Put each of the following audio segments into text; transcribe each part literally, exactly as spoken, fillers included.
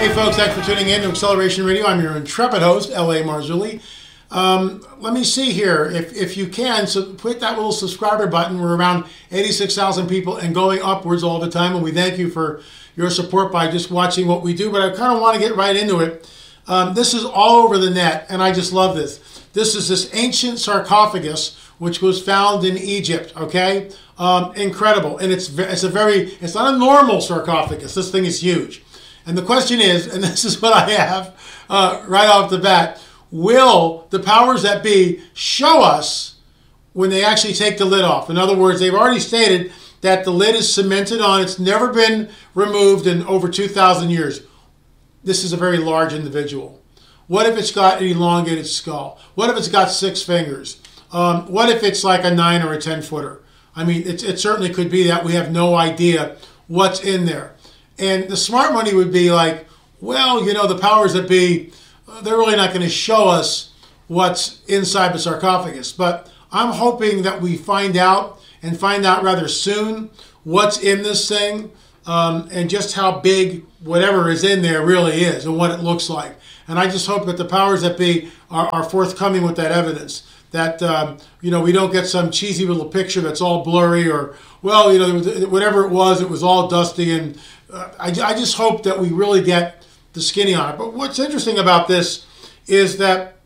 Hey folks, thanks for tuning in to Acceleration Radio. I'm your intrepid host, L A Marzulli. Um, let me see here. If if you can, so hit that little subscriber button. We're around eighty-six thousand people and going upwards all the time. And we thank you for your support by just watching what we do. But I kind of want to get right into it. Um, this is all over the net, and I just love this. This is this ancient sarcophagus, which was found in Egypt, okay? Um, incredible. And it's it's a very, it's not a normal sarcophagus. This thing is huge. And the question is, and this is what I have uh, right off the bat, will the powers that be show us when they actually take the lid off? In other words, they've already stated that the lid is cemented on. It's never been removed in over two thousand years. This is a very large individual. What if it's got an elongated skull? What if it's got six fingers? Um, what if it's like a nine or a ten footer? I mean, it, it certainly could be that. We have no idea what's in there. And the smart money would be like, well, you know, the powers that be, they're really not going to show us what's inside the sarcophagus. But I'm hoping that we find out, and find out rather soon, what's in this thing, um, and just how big whatever is in there really is, and what it looks like. And I just hope that the powers that be are, are forthcoming with that evidence. That, um, you know, we don't get some cheesy little picture that's all blurry, or, well, you know, whatever it was, it was all dusty. And uh, I, I just hope that we really get the skinny on it. But what's interesting about this is that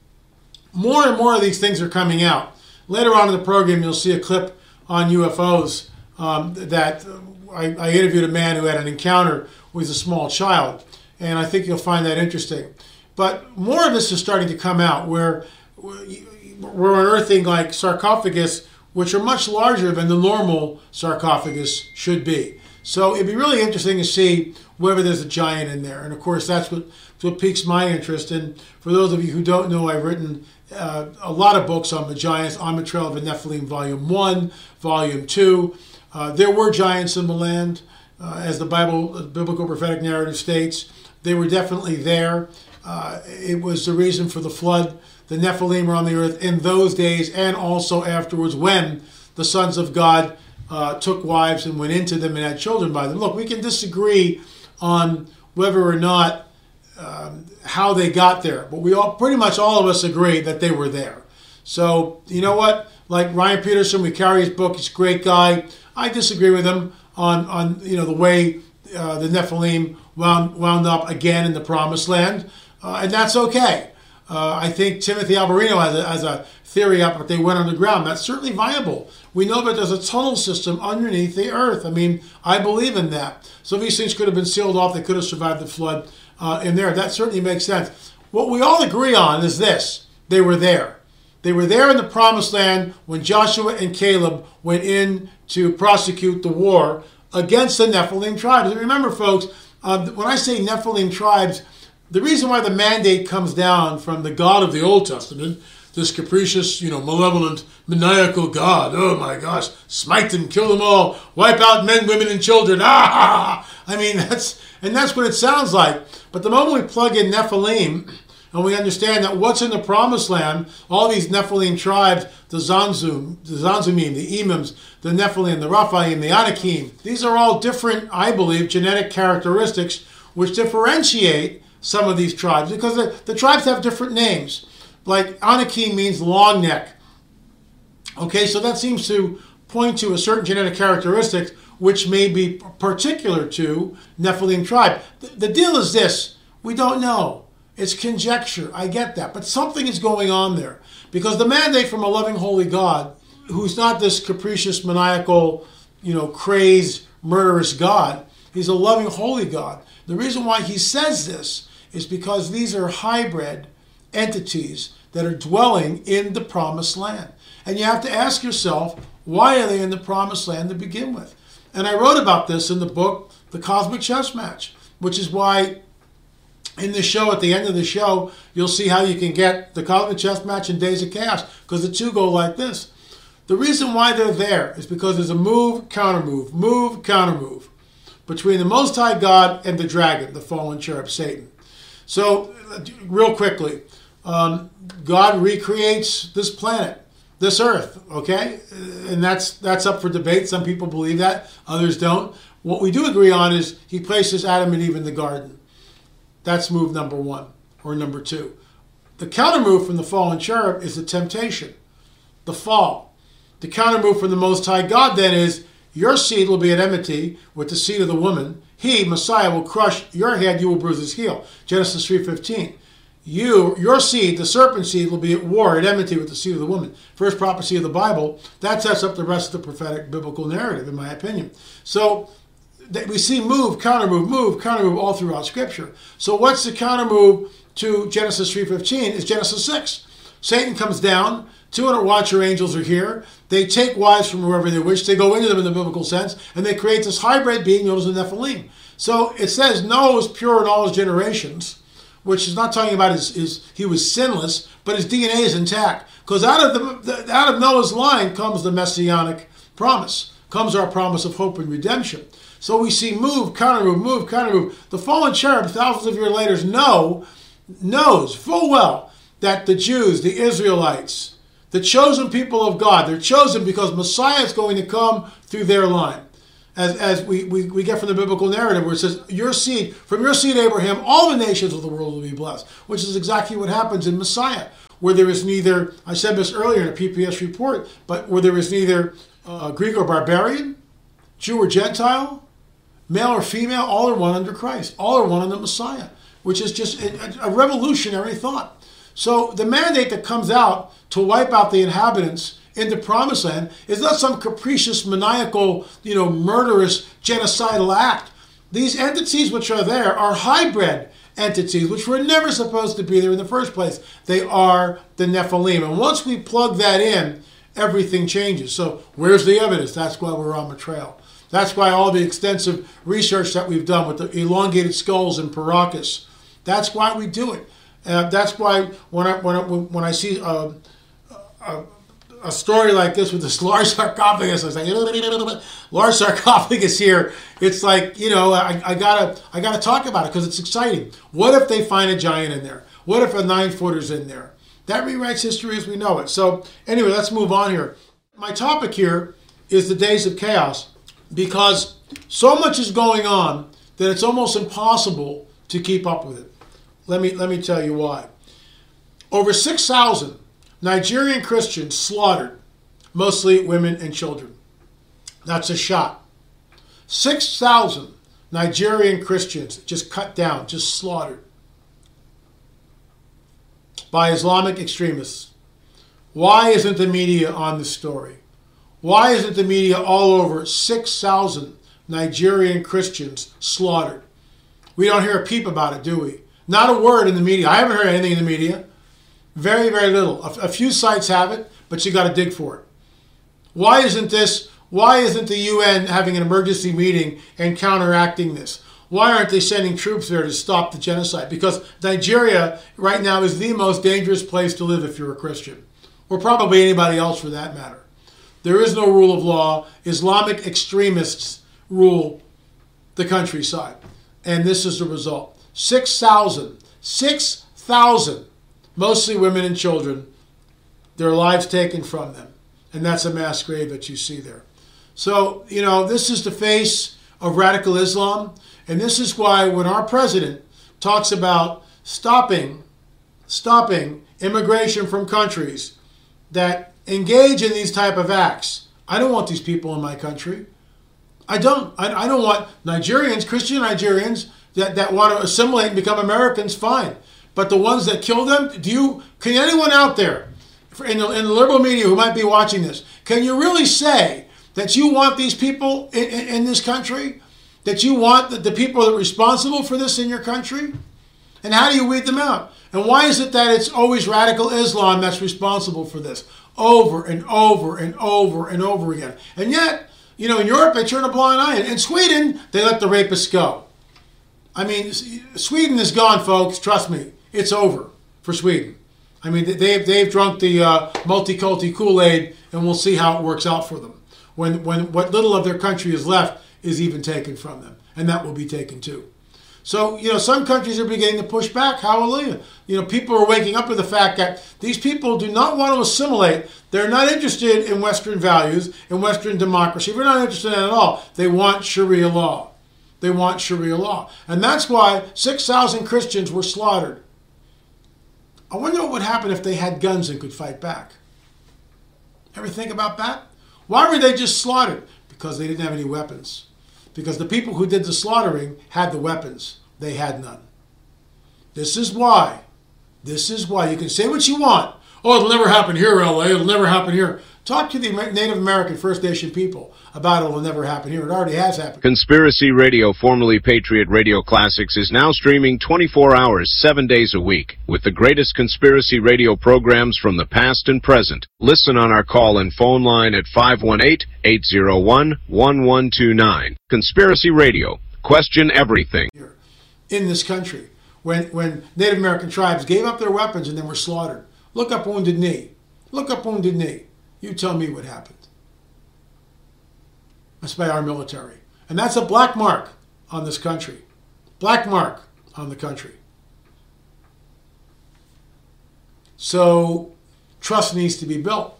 more and more of these things are coming out. Later on in the program, you'll see a clip on U F Os um, that I, I interviewed a man who had an encounter with a small child. And I think you'll find that interesting. But more of this is starting to come out, where we're unearthing like sarcophagus, which are much larger than the normal sarcophagus should be. So it'd be really interesting to see whether there's a giant in there. And of course, that's what, what piques my interest. And for those of you who don't know, I've written uh, a lot of books on the giants, On the Trail of the Nephilim, Volume one, Volume two. Uh, there were giants in the land, uh, as the Bible, the biblical prophetic narrative states. They were definitely there. Uh, it was the reason for the flood. The Nephilim were on the earth in those days and also afterwards, when the sons of God uh, took wives and went into them and had children by them. Look, we can disagree on whether or not um, how they got there, but we all, pretty much all of us agree that they were there. So, you know what? Like Ryan Peterson, we carry his book. He's a great guy. I disagree with him on, on you know, the way uh, the Nephilim wound, wound up again in the Promised Land, uh, and that's okay. Uh, I think Timothy Alberino has a, has a theory up that they went underground. That's certainly viable. We know that there's a tunnel system underneath the earth. I mean, I believe in that. So these things could have been sealed off. They could have survived the flood uh, in there. That certainly makes sense. What we all agree on is this. They were there. They were there in the Promised Land when Joshua and Caleb went in to prosecute the war against the Nephilim tribes. And remember, folks, uh, when I say Nephilim tribes, the reason why the mandate comes down from the God of the Old Testament, this capricious, you know, malevolent, maniacal God, oh my gosh, smite them, kill them all, wipe out men, women, and children, ah! I mean, that's, and that's what it sounds like. But the moment we plug in Nephilim, and we understand that what's in the Promised Land, all these Nephilim tribes, the Zanzum, the Zanzumim, the Emims, the Nephilim, the Raphaim, the Anakim, these are all different, I believe, genetic characteristics which differentiate some of these tribes, because the, the tribes have different names. Like Anakim means long neck. Okay, so that seems to point to a certain genetic characteristic which may be particular to Nephilim tribe. The, the deal is this: we don't know. It's conjecture. I get that, but something is going on there, because the mandate from a loving, holy God, who's not this capricious, maniacal, you know, crazed, murderous God. He's a loving, holy God. The reason why he says this is because these are hybrid entities that are dwelling in the Promised Land. And you have to ask yourself, why are they in the Promised Land to begin with? And I wrote about this in the book, The Cosmic Chess Match, which is why in the show, at the end of the show, you'll see how you can get the Cosmic Chess Match and Days of Chaos, because the two go like this. The reason why they're there is because there's a move, counter move, move, counter move between the Most High God and the dragon, the fallen cherub, Satan. So, real quickly, um, God recreates this planet, this earth, okay? And that's that's up for debate. Some people believe that, others don't. What we do agree on is he places Adam and Eve in the garden. That's move number one or number two. The counter move from the fallen cherub is the temptation, the fall. The counter move from the Most High God then is, your seed will be at enmity with the seed of the woman. He, Messiah, will crush your head, you will bruise his heel. Genesis three fifteen. You, your seed, the serpent seed, will be at war, at enmity with the seed of the woman. First prophecy of the Bible. That sets up the rest of the prophetic biblical narrative, in my opinion. So that we see move, counter move, move, counter move all throughout Scripture. So what's the counter move to Genesis three fifteen? Is Genesis six. Satan comes down. two hundred watcher angels are here. They take wives from whoever they wish. They go into them in the biblical sense, and they create this hybrid being known as the Nephilim. So it says Noah was pure in all his generations, which is not talking about his, his he was sinless, but his D N A is intact. Because out of the, the out of Noah's line comes the messianic promise, comes our promise of hope and redemption. So we see move, counter move, move, counter move. The fallen cherub, thousands of years later, know, knows full well that the Jews, the Israelites, the chosen people of God, they're chosen because Messiah is going to come through their line. As, as we, we, we get from the biblical narrative where it says, your seed, from your seed Abraham, all the nations of the world will be blessed, which is exactly what happens in Messiah, where there is neither, I said this earlier in a P P S report, but where there is neither uh, Greek or barbarian, Jew or Gentile, male or female, all are one under Christ, all are one under Messiah, which is just a, a revolutionary thought. So the mandate that comes out to wipe out the inhabitants in the promised land is not some capricious, maniacal, you know, murderous, genocidal act. These entities which are there are hybrid entities, which were never supposed to be there in the first place. They are the Nephilim. And once we plug that in, everything changes. So where's the evidence? That's why we're on the trail. That's why all the extensive research that we've done with the elongated skulls and Paracas, that's why we do it. Uh, that's why when I, when I, when I see uh, uh, a story like this with this large sarcophagus, I was like, large sarcophagus here. It's like, you know, I, I gotta, I gotta talk about it because it's exciting. What if they find a giant in there? What if a nine footer's in there? That rewrites history as we know it. So anyway, let's move on here. My topic here is the days of chaos, because so much is going on that it's almost impossible to keep up with it. Let me let me tell you why. Over six thousand Nigerian Christians slaughtered, mostly women and children. That's a shot. six thousand Nigerian Christians just cut down, just slaughtered by Islamic extremists. Why isn't the media on the story? Why isn't the media all over six thousand Nigerian Christians slaughtered? We don't hear a peep about it, do we? Not a word in the media. I haven't heard anything in the media. Very, very little. A, a few sites have it, but you got to dig for it. Why isn't this, why isn't the U N having an emergency meeting and counteracting this? Why aren't they sending troops there to stop the genocide? Because Nigeria right now is the most dangerous place to live if you're a Christian, or probably anybody else for that matter. There is no rule of law. Islamic extremists rule the countryside. And this is the result. six thousand, six thousand, mostly women and children, their lives taken from them. And that's a mass grave that you see there. So, you know, this is the face of radical Islam. And this is why when our president talks about stopping, stopping immigration from countries that engage in these type of acts, I don't want these people in my country. I don't. I, I don't want Nigerians, Christian Nigerians, that, that want to assimilate and become Americans, fine. But the ones that kill them, do you, can anyone out there in the, in the liberal media who might be watching this, can you really say that you want these people in, in, in this country? That you want the, the people that are responsible for this in your country? And how do you weed them out? And why is it that it's always radical Islam that's responsible for this? Over and over and over and over again. And yet, you know, in Europe, they turn a blind eye. In Sweden, they let the rapists go. I mean, Sweden is gone, folks. Trust me. It's over for Sweden. I mean, they've, they've drunk the uh, multiculti Kool-Aid, and we'll see how it works out for them. When, when what little of their country is left is even taken from them. And that will be taken too. So, you know, some countries are beginning to push back. Hallelujah. You know, people are waking up to the fact that these people do not want to assimilate. They're not interested in Western values, in Western democracy. They're not interested in it at all. They want Sharia law. They want Sharia law. And that's why six thousand Christians were slaughtered. I wonder what would happen if they had guns and could fight back. Ever think about that? Why were they just slaughtered? Because they didn't have any weapons. Because the people who did the slaughtering had the weapons. They had none. This is why. This is why. You can say what you want. Oh, it'll never happen here, L A. It'll never happen here. Talk to the Native American First Nation people about it will never happen here. It already has happened. Conspiracy Radio, formerly Patriot Radio Classics, is now streaming twenty-four hours, seven days a week, with the greatest conspiracy radio programs from the past and present. Listen on our call and phone line at five one eight, eight zero one, one one two nine. Conspiracy Radio. Question everything. In this country, when, when Native American tribes gave up their weapons and then were slaughtered. Look up Wounded Knee. Look up Wounded Knee. You tell me what happened. That's by our military. And that's a black mark on this country. Black mark on the country. So trust needs to be built.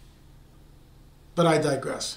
But I digress.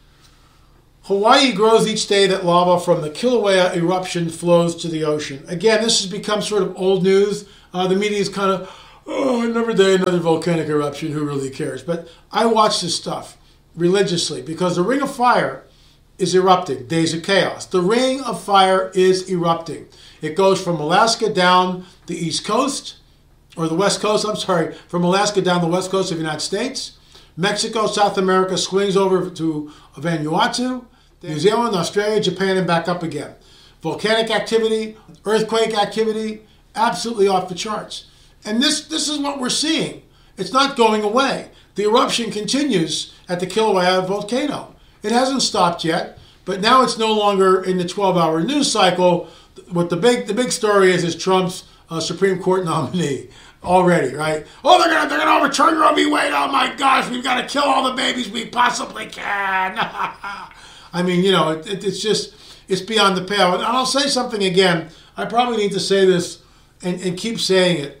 Hawaii grows each day that lava from the Kilauea eruption flows to the ocean. Again, this has become sort of old news. Uh, the media is kind of, oh, another day, another volcanic eruption, who really cares? But I watch this stuff religiously because the Ring of Fire is erupting. Days of Chaos. The Ring of Fire is erupting. It goes from Alaska down the East Coast, or the West Coast, I'm sorry, from Alaska down the West Coast of the United States. Mexico, South America, swings over to Vanuatu, New Zealand, Australia, Japan, and back up again. Volcanic activity, earthquake activity, absolutely off the charts. And this, this is what we're seeing. It's not going away. The eruption continues at the Kilauea volcano. It hasn't stopped yet, but now it's no longer in the twelve-hour news cycle. What the big the big story is is Trump's uh, Supreme Court nominee already, right? Oh, they're gonna they're gonna overturn Roe v. Wade. Oh my gosh, we've got to kill all the babies we possibly can. I mean, you know, it, it, it's just it's beyond the pale. And I'll say something again. I probably need to say this and, and keep saying it.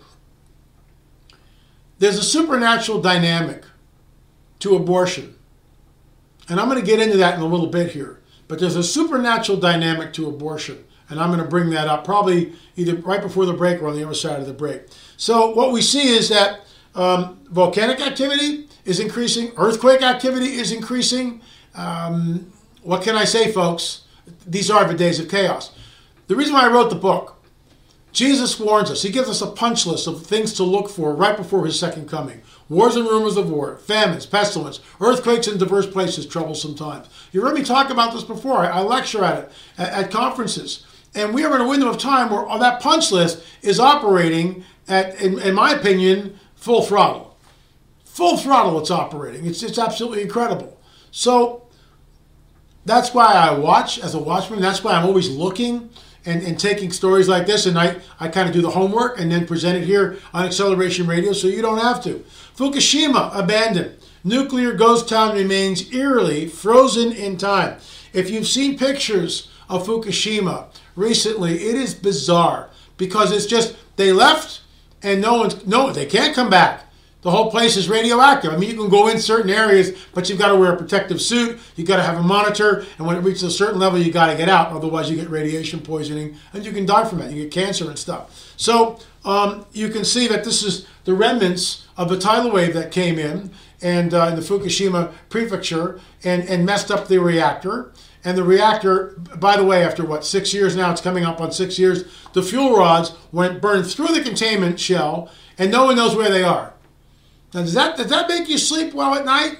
There's a supernatural dynamic to abortion. And I'm going to get into that in a little bit here. But there's a supernatural dynamic to abortion. And I'm going to bring that up probably either right before the break or on the other side of the break. So what we see is that um, volcanic activity is increasing. Earthquake activity is increasing. Um, what can I say, folks? These are the days of chaos. The reason why I wrote the book, Jesus warns us. He gives us a punch list of things to look for right before his second coming. Wars and rumors of war, famines, pestilence, earthquakes in diverse places, troublesome times. You heard me talk about this before. I, I lecture at it at, at conferences. And we are in a window of time where that punch list is operating at, in, in my opinion, full throttle. Full throttle it's operating. It's, it's absolutely incredible. So that's why I watch as a watchman. That's why I'm always looking and, and taking stories like this. And I, I kind of do the homework and then present it here on Acceleration Radio so you don't have to. Fukushima abandoned. Nuclear ghost town remains eerily frozen in time. If you've seen pictures of Fukushima recently, it is bizarre because it's just they left and no one's no they can't come back. The whole place is radioactive. I mean, you can go in certain areas, but you've got to wear a protective suit. You've got to have a monitor, and when it reaches a certain level, you got to get out. Otherwise, you get radiation poisoning, and you can die from it. You get cancer and stuff. So um, you can see that this is the remnants of the tidal wave that came in and uh, in the Fukushima prefecture and, and messed up the reactor. And the reactor, by the way, after what, six years now, it's coming up on six years, the fuel rods went burned through the containment shell, and no one knows where they are. Now, does that, does that make you sleep well at night?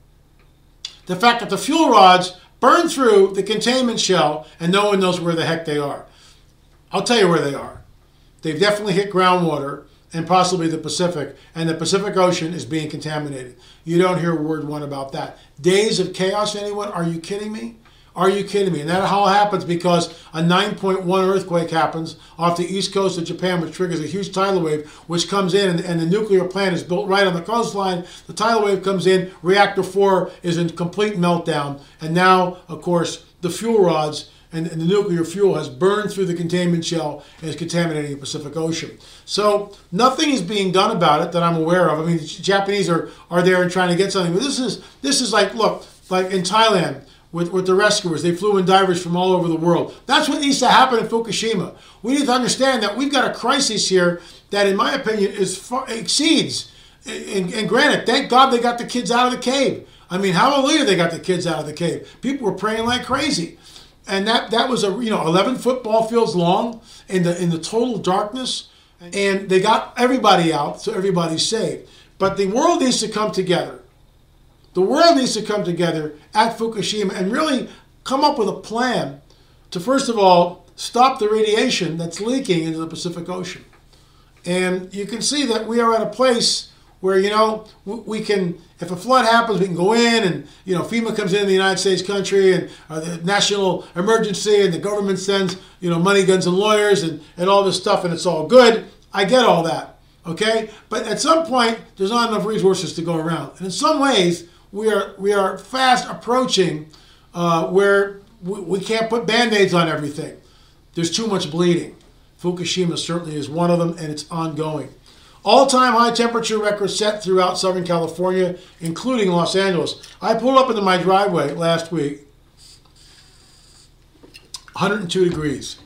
The fact that the fuel rods burn through the containment shell and no one knows where the heck they are. I'll tell you where they are. They've definitely hit groundwater and possibly the Pacific, and the Pacific Ocean is being contaminated. You don't hear word one about that. Days of chaos, anyone? Are you kidding me? Are you kidding me? And that all happens because a nine point one earthquake happens off the east coast of Japan, which triggers a huge tidal wave, which comes in, and, and the nuclear plant is built right on the coastline. The tidal wave comes in, reactor four is in complete meltdown, and now, of course, the fuel rods and, and the nuclear fuel has burned through the containment shell and is contaminating the Pacific Ocean. So nothing is being done about it that I'm aware of. I mean, the Japanese are, are there and trying to get something, but this is this is like, look, like in Thailand, with, with the rescuers. They flew in divers from all over the world. That's what needs to happen in Fukushima. We need to understand that we've got a crisis here that, in my opinion, is far, exceeds. And, and granted, thank God they got the kids out of the cave. I mean, hallelujah, they got the kids out of the cave. People were praying like crazy. And that, that was a you know eleven football fields long in the in the total darkness. And they got everybody out, so everybody's saved. But the world needs to come together. The world needs to come together at Fukushima and really come up with a plan to, first of all, stop the radiation that's leaking into the Pacific Ocean. And you can see that we are at a place where, you know, we can, if a flood happens, we can go in and, you know, FEMA comes in the United States country and uh, the national emergency and the government sends, you know, money, guns, and lawyers and, and all this stuff, and it's all good. I get all that, okay? But at some point, there's not enough resources to go around. And in some ways, we are we are fast approaching uh, where we, we can't put Band-Aids on everything. There's too much bleeding. Fukushima certainly is one of them, and it's ongoing. All-time high temperature records set throughout Southern California, including Los Angeles. I pulled up into my driveway last week, one hundred two degrees.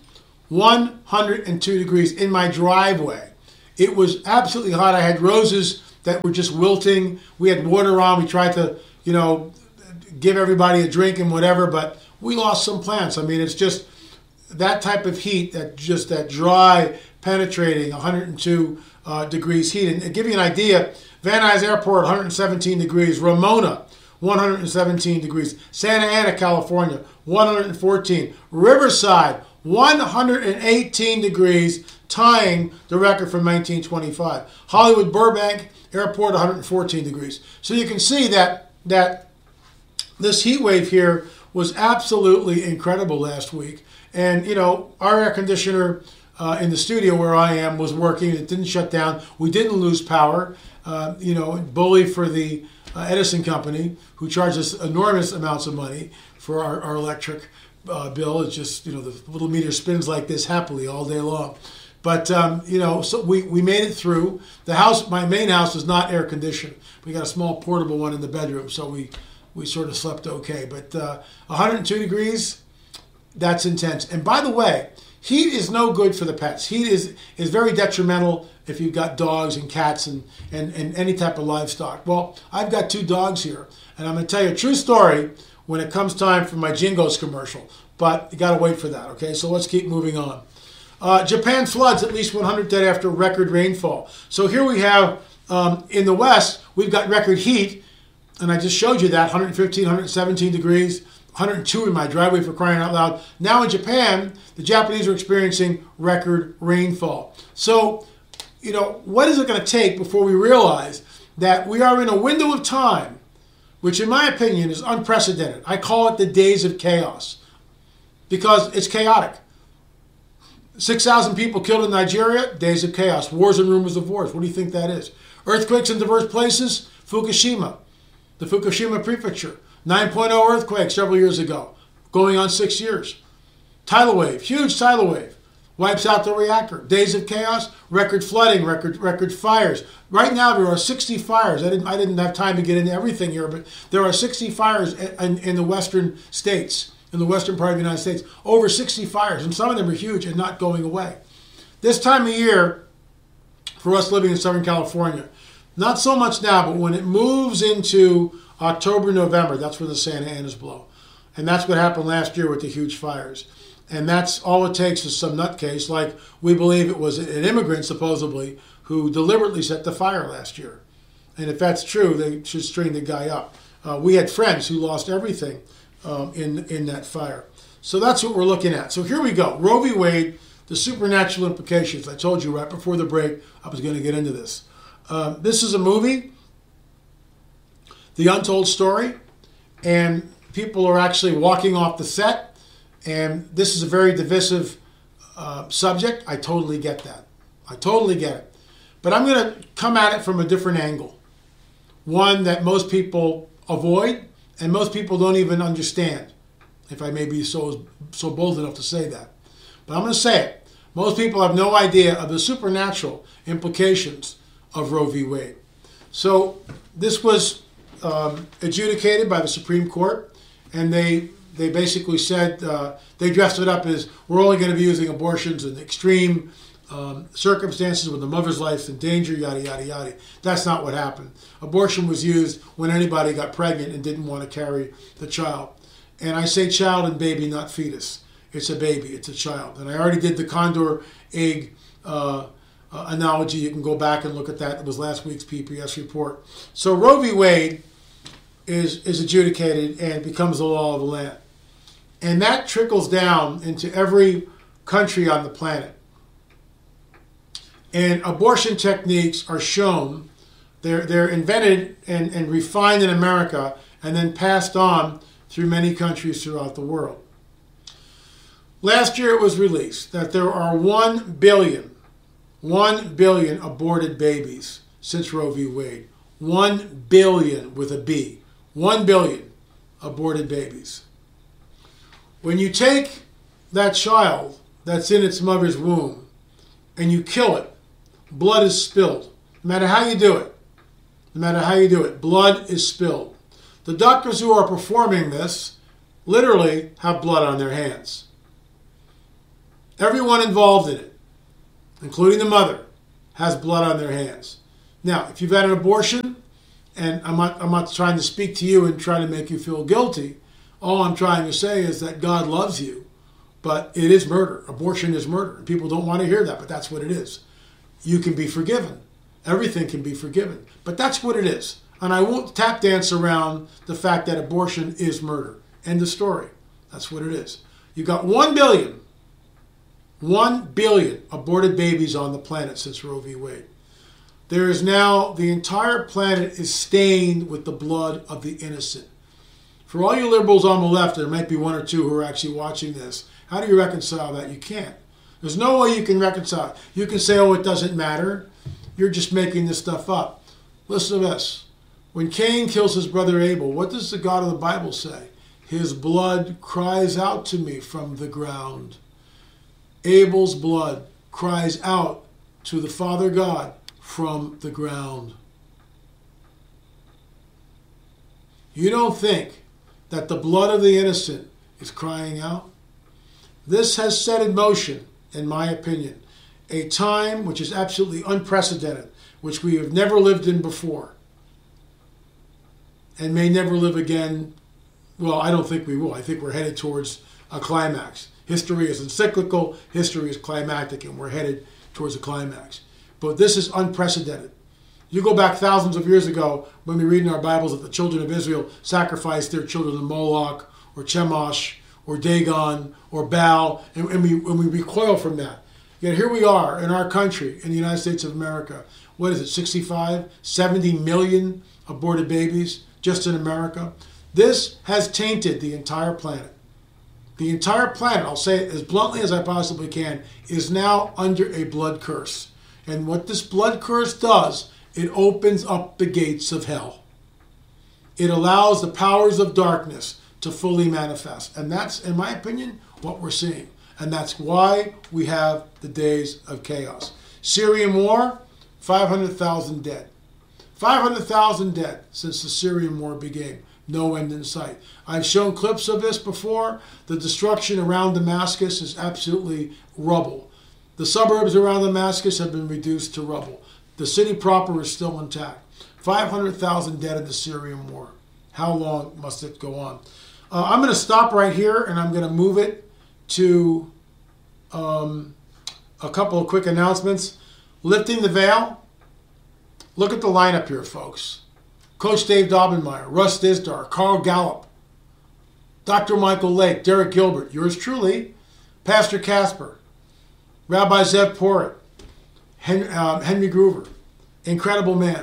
one hundred two degrees in my driveway. It was absolutely hot. I had roses that were just wilting. We had water on. We tried to, you know, give everybody a drink and whatever, but we lost some plants. I mean, it's just that type of heat, that just that dry, penetrating one hundred two uh, degrees heat. And to give you an idea, Van Nuys Airport, one hundred seventeen degrees. Ramona, one hundred seventeen degrees. Santa Ana, California, one hundred fourteen. Riverside, one hundred eighteen degrees, tying the record from nineteen twenty-five. Hollywood Burbank Airport, one hundred fourteen degrees. So you can see that that this heat wave here was absolutely incredible last week. And, you know, our air conditioner uh, in the studio where I am was working. It didn't shut down. We didn't lose power. Uh, you know, bully for the uh, Edison Company, who charges enormous amounts of money for our, our electric uh, bill. It's just, you know, the little meter spins like this happily all day long. But, um, you know, so we, we made it through. The house, my main house, is not air conditioned. We got a small portable one in the bedroom, so we, we sort of slept okay. But uh, one hundred two degrees, that's intense. And by the way, heat is no good for the pets. Heat is, is very detrimental if you've got dogs and cats and, and, and any type of livestock. Well, I've got two dogs here, and I'm going to tell you a true story when it comes time for my Jingles commercial. But you got to wait for that, okay? So let's keep moving on. Uh, Japan floods, at least one hundred dead after record rainfall. So here we have, um, in the West, we've got record heat, and I just showed you that, one hundred fifteen, one hundred seventeen degrees, one hundred two in my driveway, for crying out loud. Now in Japan, the Japanese are experiencing record rainfall. So, you know, what is it going to take before we realize that we are in a window of time, which in my opinion is unprecedented? I call it the days of chaos, because it's chaotic. six thousand people killed in Nigeria, days of chaos. Wars and rumors of wars. What do you think that is? Earthquakes in diverse places, Fukushima, the Fukushima prefecture. nine point oh earthquake several years ago, going on six years. Tidal wave, huge tidal wave, wipes out the reactor. Days of chaos, record flooding, record record fires. Right now there are sixty fires. I didn't I didn't have time to get into everything here, but there are sixty fires in, in the western states. In the western part of the United States, over sixty fires, and some of them are huge and not going away. This time of year, for us living in Southern California, not so much now, but when it moves into October, November, that's where the Santa Anas blow. And that's what happened last year with the huge fires. And that's all it takes is some nutcase, like we believe it was an immigrant, supposedly, who deliberately set the fire last year. And if that's true, they should string the guy up. Uh, we had friends who lost everything Um, in, in that fire. So that's what we're looking at. So here we go. Roe v. Wade, the supernatural implications. I told you right before the break I was going to get into this. Um, this is a movie, The Untold Story, and people are actually walking off the set, and this is a very divisive uh, subject. I totally get that. I totally get it. But I'm going to come at it from a different angle, one that most people avoid, and most people don't even understand, if I may be so so bold enough to say that. But I'm going to say it. Most people have no idea of the supernatural implications of Roe v. Wade. So this was um, adjudicated by the Supreme Court, and they they basically said, uh, they dressed it up as, we're only going to be using abortions in extreme um, circumstances when the mother's life's in danger, yada, yada, yada. That's not what happened. Abortion was used when anybody got pregnant and didn't want to carry the child. And I say child and baby, not fetus. It's a baby, it's a child. And I already did the condor egg uh, uh, analogy. You can go back and look at that. It was last week's P P S report. So Roe v. Wade is, is adjudicated and becomes the law of the land. And that trickles down into every country on the planet. And abortion techniques are shown. They're, they're invented and, and refined in America and then passed on through many countries throughout the world. Last year it was released that there are one billion, one billion aborted babies since Roe v. Wade. One billion with a B. One billion aborted babies. When you take that child that's in its mother's womb and you kill it, blood is spilled. No matter how you do it, no matter how you do it, blood is spilled. The doctors who are performing this literally have blood on their hands. Everyone involved in it, including the mother, has blood on their hands. Now, if you've had an abortion, and I'm not, I'm not trying to speak to you and try to make you feel guilty, all I'm trying to say is that God loves you, but it is murder. Abortion is murder. And people don't want to hear that, but that's what it is. You can be forgiven. Everything can be forgiven. But that's what it is. And I won't tap dance around the fact that abortion is murder. End of story. That's what it is. You got one billion, one billion aborted babies on the planet since Roe v. Wade. There is now, the entire planet is stained with the blood of the innocent. For all you liberals on the left, there might be one or two who are actually watching this. How do you reconcile that? You can't. There's no way you can reconcile. You can say, oh, it doesn't matter. You're just making this stuff up. Listen to this. When Cain kills his brother Abel, what does the God of the Bible say? His blood cries out to me from the ground. Abel's blood cries out to the Father God from the ground. You don't think that the blood of the innocent is crying out? This has set in motion, in my opinion, a time which is absolutely unprecedented, which we have never lived in before, and may never live again. Well, I don't think we will. I think we're headed towards a climax. History is encyclical, history is climactic, and we're headed towards a climax. But this is unprecedented. You go back thousands of years ago when we read in our Bibles that the children of Israel sacrificed their children to Moloch or Chemosh or Dagon or Baal, and, and, we, and we recoil from that. Yet here we are in our country, in the United States of America. What is it, sixty-five, seventy million aborted babies just in America? This has tainted the entire planet. The entire planet, I'll say it as bluntly as I possibly can, is now under a blood curse. And what this blood curse does, it opens up the gates of hell. It allows the powers of darkness to fully manifest. And that's, in my opinion, what we're seeing. And that's why we have the days of chaos. Syrian war, five hundred thousand dead. five hundred thousand dead since the Syrian war began. No end in sight. I've shown clips of this before. The destruction around Damascus is absolutely rubble. The suburbs around Damascus have been reduced to rubble. The city proper is still intact. five hundred thousand dead in the Syrian war. How long must it go on? Uh, I'm going to stop right here, and I'm going to move it to um, a couple of quick announcements. Lifting the Veil. Look at the lineup here, folks. Coach Dave Daubenmire, Russ Dizdar, Carl Gallup, Doctor Michael Lake, Derek Gilbert, yours truly, Pastor Casper, Rabbi Zev Porit, Henry, uh, Henry Groover, incredible man.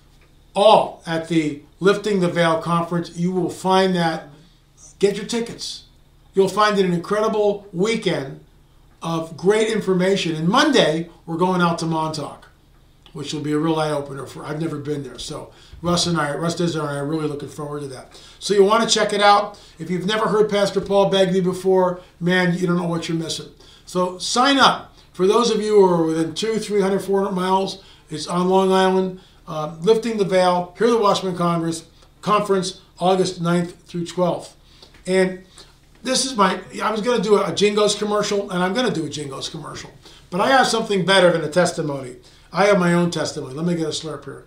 All at the Lifting the Veil conference. You will find that. Get your tickets. You'll find it an incredible weekend of great information. And Monday, we're going out to Montauk, which will be a real eye-opener for, I've never been there. So Russ and I, Russ Dizdar and I are really looking forward to that. So you want to check it out. If you've never heard Pastor Paul Begley before, man, you don't know what you're missing. So sign up. For those of you who are within two, three hundred, four hundred miles, it's on Long Island. Uh, Lifting the Veil, Hear the Watchman Congress, Conference, August ninth through twelfth. And this is my, I was going to do a Jingos commercial, and I'm going to do a Jingos commercial. But I have something better than a testimony. I have my own testimony. Let me get a slurp here.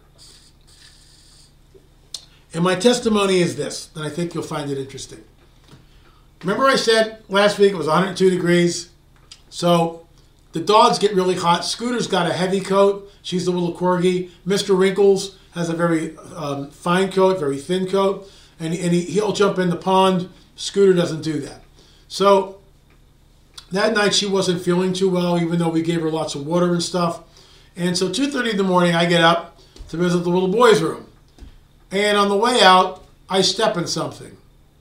And my testimony is this, and I think you'll find it interesting. Remember I said last week it was one hundred two degrees? So the dogs get really hot. Scooter's got a heavy coat. She's the little corgi. Mister Wrinkles has a very um, fine coat, very thin coat. And, and he, he'll jump in the pond. Scooter doesn't do that. So that night she wasn't feeling too well, even though we gave her lots of water and stuff. And so two thirty in the morning, I get up to visit the little boy's room. And on the way out, I step in something.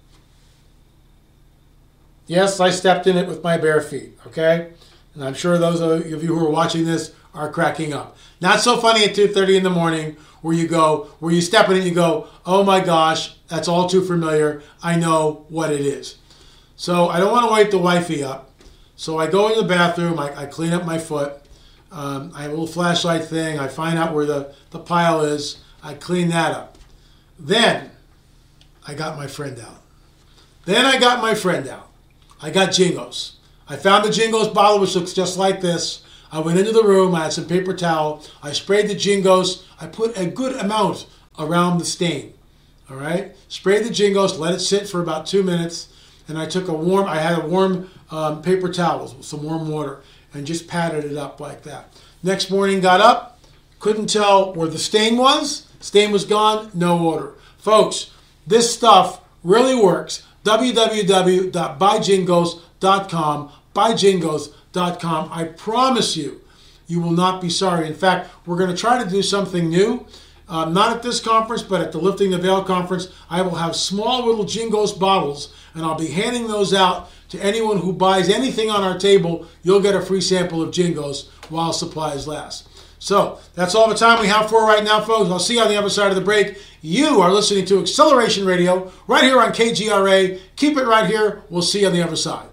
Yes, I stepped in it with my bare feet, okay? And I'm sure those of you who are watching this are cracking up. Not so funny at two thirty in the morning where you go, where you step in it and you go, oh my gosh, that's all too familiar. I know what it is. So I don't want to wake the wifey up. So I go in the bathroom, I, I clean up my foot. Um, I have a little flashlight thing. I find out where the, the pile is. I clean that up. Then I got my friend out. Then I got my friend out. I got Jingos. I found the Jingos bottle, which looks just like this. I went into the room. I had some paper towel. I sprayed the Jingos. I put a good amount around the stain. All right? Sprayed the Jingos, let it sit for about two minutes. And I took a warm, I had a warm um, paper towel with some warm water and just patted it up like that. Next morning, got up. Couldn't tell where the stain was. Stain was gone, no odor. Folks, this stuff really works. w w w dot buy jingos dot com, buy jingos dot com. I promise you, you will not be sorry. In fact, we're going to try to do something new. Uh, not at this conference, but at the Lifting the Veil conference. I will have small little Jingos bottles, and I'll be handing those out to anyone who buys anything on our table. You'll get a free sample of Jingos while supplies last. So that's all the time we have for right now, folks. I'll see you on the other side of the break. You are listening to Acceleration Radio right here on K G R A. Keep it right here. We'll see you on the other side.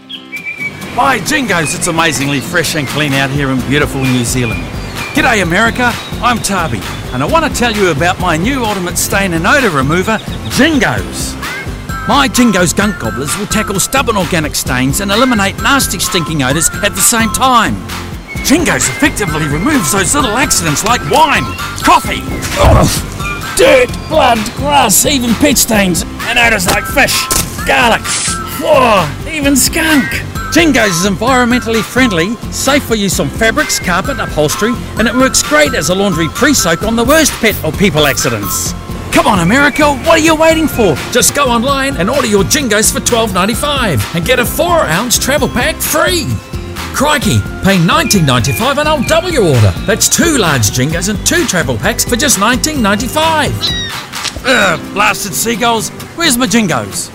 By Jingos, it's amazingly fresh and clean out here in beautiful New Zealand. G'day America, I'm Tarby, and I want to tell you about my new ultimate stain and odour remover, Jingos. My Jingos Gunk Gobblers will tackle stubborn organic stains and eliminate nasty stinking odours at the same time. Jingos effectively removes those little accidents like wine, coffee, oh, dirt, blood, grass, even pet stains, and odours like fish, garlic, oh, even skunk. Jingos is environmentally friendly, safe for use on fabrics, carpet, upholstery, and it works great as a laundry pre-soak on the worst pet or people accidents. Come on America, what are you waiting for? Just go online and order your Jingos for twelve ninety-five and get a four ounce travel pack free. Crikey, pay nineteen ninety-five and I'll double your order. That's two large Jingos and two travel packs for just nineteen ninety-five. Ugh, blasted seagulls, where's my Jingos?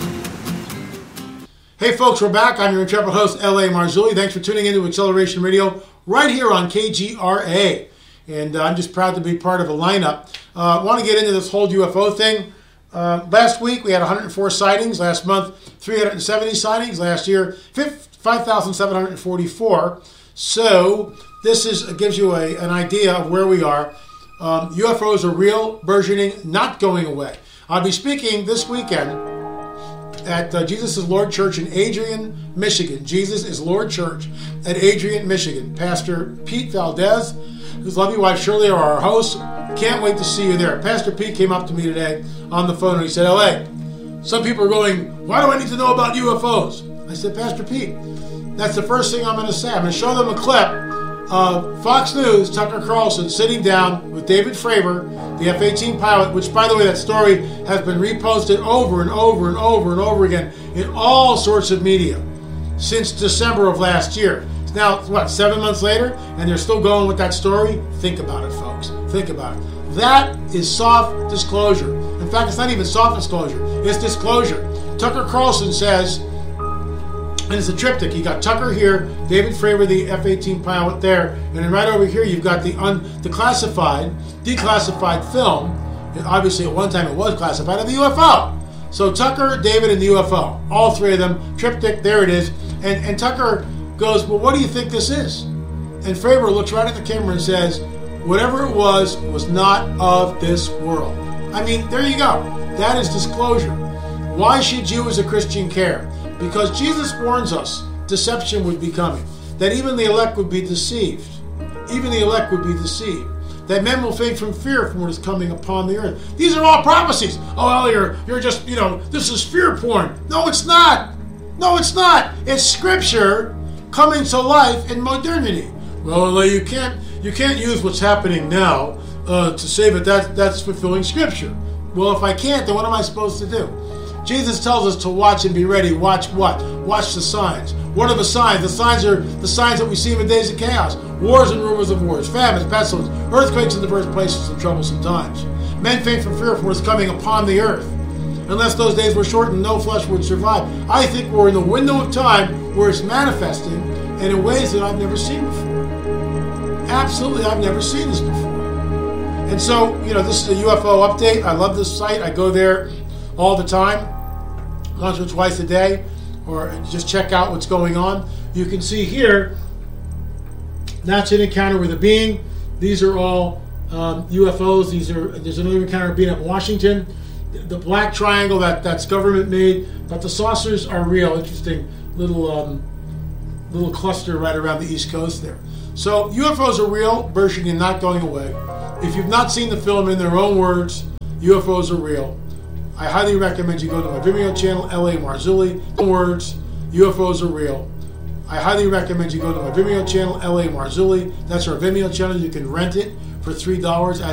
Hey folks, we're back. I'm your intrepid host, L A Marzulli. Thanks for tuning into Acceleration Radio right here on K G R A. And uh, I'm just proud to be part of a lineup. I uh, want to get into this whole U F O thing. Uh, last week we had one hundred four sightings. Last month, three hundred seventy sightings. Last year, five thousand seven hundred forty-four. So this is gives you a, an idea of where we are. Um, U F Os are real, burgeoning, not going away. I'll be speaking this weekend at uh, Jesus is Lord Church in Adrian, Michigan. Jesus is Lord Church at Adrian, Michigan. Pastor Pete Valdez, his lovely wife Shirley are our hosts. Can't wait to see you there. Pastor Pete came up to me today on the phone and he said, L A, some people are going, why do I need to know about U F Os? I said, Pastor Pete, that's the first thing I'm going to say. I'm going to show them a clip of Fox News, Tucker Carlson sitting down with David Fravor, the F eighteen pilot, which, by the way, that story has been reposted over and over and over and over again in all sorts of media since December of last year. It's now, what, seven months later, and they're still going with that story? Think about it, folks. Think about it. That is soft disclosure. In fact, it's not even soft disclosure. It's disclosure. Tucker Carlson says, and it's a triptych. You got Tucker here, David Fravor, the F eighteen pilot there, and then right over here you've got the un, the classified, declassified film. And obviously, at one time it was classified of the U F O. So Tucker, David, and the U F O, all three of them, triptych. There it is. And and Tucker goes, well, what do you think this is? And Fravor looks right at the camera and says, whatever it was was not of this world. I mean, there you go. That is disclosure. Why should you, as a Christian, care? Because Jesus warns us deception would be coming, that even the elect would be deceived. Even the elect would be deceived. That men will faint from fear from what is coming upon the earth. These are all prophecies. Oh, well, you're, you're just, you know, this is fear porn. No, it's not. No, it's not. It's Scripture coming to life in modernity. Well, you can't you can't use what's happening now uh, to say that, that that's fulfilling Scripture. Well, if I can't, then what am I supposed to do? Jesus tells us to watch and be ready. Watch what? Watch the signs. What are the signs? The signs are the signs that we see in the days of chaos. Wars and rumors of wars, famines, pestilence, earthquakes in diverse places and troublesome times. Men faint from fear for what is coming upon the earth. Unless those days were shortened, no flesh would survive. I think we're in the window of time where it's manifesting and in ways that I've never seen before. Absolutely, I've never seen this before. And so, you know, this is a U F O update. I love this site. I go there all the time, once or twice a day, or just check out what's going on. You can see here, that's an encounter with a being. These are all um, U F Os. These are there's another encounter being up in Washington. The black triangle that that's government made, but the saucers are real. Interesting little um, little cluster right around the East Coast there. So U F Os are real, version and not going away. If you've not seen the film, in their own words, U F Os are real. I highly recommend you go to my Vimeo channel, L A Marzulli. In words, U F Os are real. I highly recommend you go to my Vimeo channel, L A Marzulli. That's our Vimeo channel. You can rent it for three dollars.